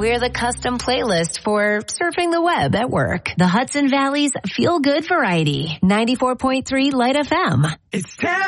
We're the custom playlist for surfing the web at work. The Hudson Valley's feel-good variety. 94.3 Light FM. It's time.